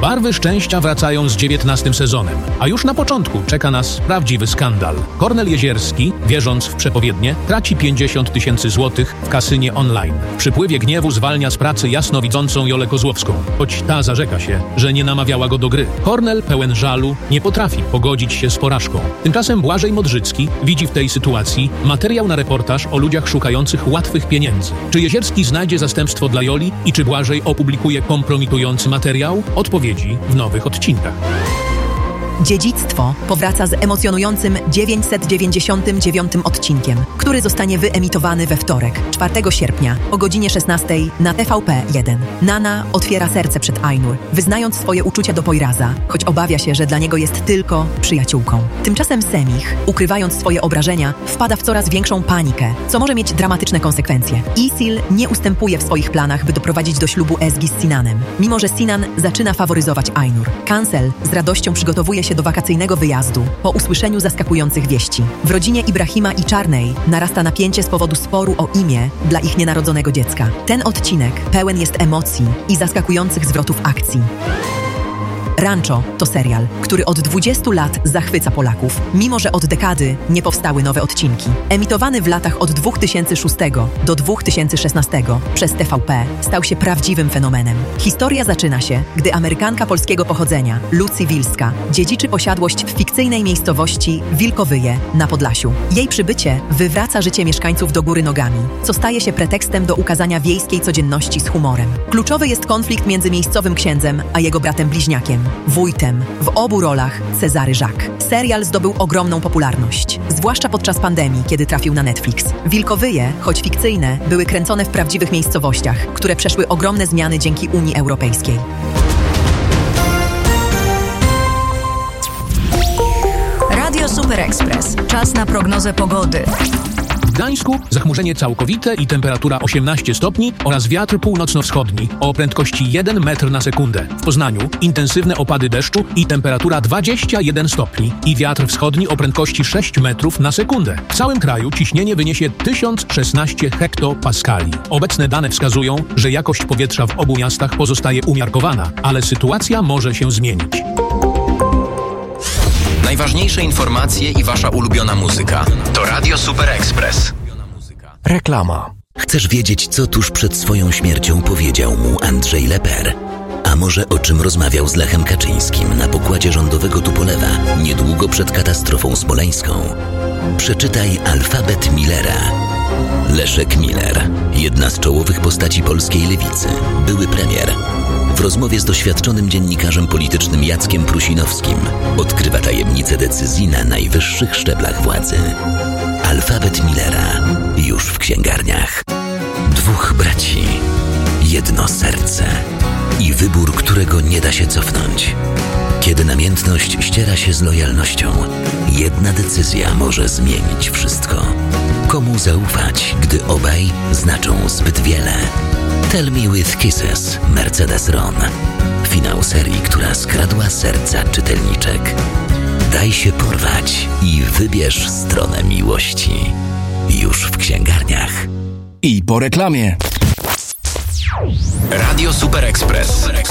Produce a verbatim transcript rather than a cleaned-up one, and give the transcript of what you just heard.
Barwy szczęścia wracają z dziewiętnastym sezonem, a już na początku czeka nas prawdziwy skandal. Kornel Jezierski, wierząc w przepowiednie, traci pięćdziesiąt tysięcy złotych w kasynie online. W przypływie gniewu zwalnia z pracy jasnowidzącą Jolę Kozłowską, choć ta zarzeka się, że nie namawiała go do gry. Kornel, pełen żalu, nie potrafi pogodzić się z porażką. Tymczasem Błażej Modrzycki widzi w tej sytuacji materiał na reportaż o ludziach szukających łatwych pieniędzy. Czy Jezierski znajdzie zastępstwo dla Joli i czy Błażej opublikuje kompromitujący materiał? Odpowiedzi w nowych odcinkach. Dziedzictwo powraca z emocjonującym dziewięćset dziewięćdziesiątym dziewiątym odcinkiem, który zostanie wyemitowany we wtorek, czwartego sierpnia o godzinie szesnastej na T V P jeden. Nana otwiera serce przed Ainur, wyznając swoje uczucia do Poiraza, choć obawia się, że dla niego jest tylko przyjaciółką. Tymczasem Semich, ukrywając swoje obrażenia, wpada w coraz większą panikę, co może mieć dramatyczne konsekwencje. Isil nie ustępuje w swoich planach, by doprowadzić do ślubu Ezgi z Sinanem, mimo że Sinan zaczyna faworyzować Ainur. Kancel z radością przygotowuje się do wakacyjnego wyjazdu po usłyszeniu zaskakujących wieści. W rodzinie Ibrahima i Czarnej narasta napięcie z powodu sporu o imię dla ich nienarodzonego dziecka. Ten odcinek pełen jest emocji i zaskakujących zwrotów akcji. Rancho to serial, który od dwudziestu lat zachwyca Polaków, mimo że od dekady nie powstały nowe odcinki. Emitowany w latach od dwa tysiące szóstego do dwa tysiące szesnastego przez T V P stał się prawdziwym fenomenem. Historia zaczyna się, gdy Amerykanka polskiego pochodzenia, Lucy Wilska, dziedziczy posiadłość w fikcyjnej miejscowości Wilkowyje na Podlasiu. Jej przybycie wywraca życie mieszkańców do góry nogami, co staje się pretekstem do ukazania wiejskiej codzienności z humorem. Kluczowy jest konflikt między miejscowym księdzem a jego bratem bliźniakiem, wójtem, w obu rolach Cezary Żak. Serial zdobył ogromną popularność, zwłaszcza podczas pandemii, kiedy trafił na Netflix. Wilkowyje, choć fikcyjne, były kręcone w prawdziwych miejscowościach, które przeszły ogromne zmiany dzięki Unii Europejskiej. Radio Super Express. Czas na prognozę pogody. W Gdańsku zachmurzenie całkowite i temperatura osiemnaście stopni oraz wiatr północno-wschodni o prędkości jeden metr na sekundę. W Poznaniu intensywne opady deszczu i temperatura dwadzieścia jeden stopni i wiatr wschodni o prędkości sześć metrów na sekundę. W całym kraju ciśnienie wyniesie tysiąc szesnaście hektopaskali. Obecne dane wskazują, że jakość powietrza w obu miastach pozostaje umiarkowana, ale sytuacja może się zmienić. Najważniejsze informacje i wasza ulubiona muzyka to Radio Super Express. Reklama. Chcesz wiedzieć, co tuż przed swoją śmiercią powiedział mu Andrzej Leper? A może o czym rozmawiał z Lechem Kaczyńskim na pokładzie rządowego Tupolewa niedługo przed katastrofą smoleńską? Przeczytaj Alfabet Millera. Leszek Miller, jedna z czołowych postaci polskiej lewicy, były premier. W rozmowie z doświadczonym dziennikarzem politycznym Jackiem Prusinowskim odkrywa tajemnice decyzji na najwyższych szczeblach władzy. Alfabet Millera już w księgarniach. Dwóch braci, jedno serce i wybór, którego nie da się cofnąć. Kiedy namiętność ściera się z lojalnością, jedna decyzja może zmienić wszystko. Komu zaufać, gdy obaj znaczą zbyt wiele? Tell Me With Kisses, Mercedes Ron. Finał serii, która skradła serca czytelniczek. Daj się porwać i wybierz stronę miłości. Już w księgarniach. I po reklamie. Radio Super Express.